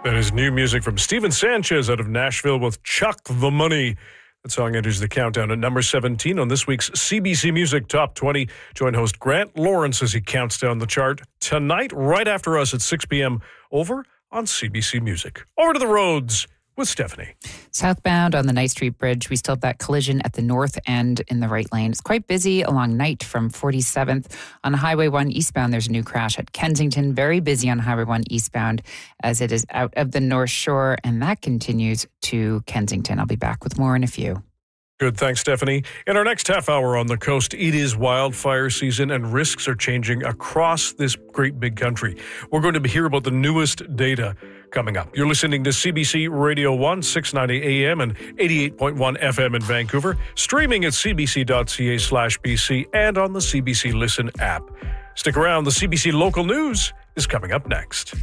That is new music from Steven Sanchez out of Nashville with Chuck the Money. That song enters the countdown at number 17 on this week's CBC Music Top 20. Join host Grant Lawrence as he counts down the chart tonight, right after us at 6 p.m. over on CBC Music. Over to the roads with Stephanie. Southbound on the Knight Street Bridge, we still have that collision at the north end in the right lane. It's quite busy along Knight from 47th. On Highway 1 eastbound, there's a new crash at Kensington. Very busy on Highway 1 eastbound as it is out of the North Shore, and that continues to Kensington. I'll be back with more in a few. Good, thanks, Stephanie. In our next half hour on the coast, it is wildfire season and risks are changing across this great big country. We're going to hear about the newest data coming up. You're listening to CBC Radio 1, 690 AM and 88.1 FM in Vancouver, streaming at cbc.ca/BC and on the CBC Listen app. Stick around, the CBC Local News is coming up next.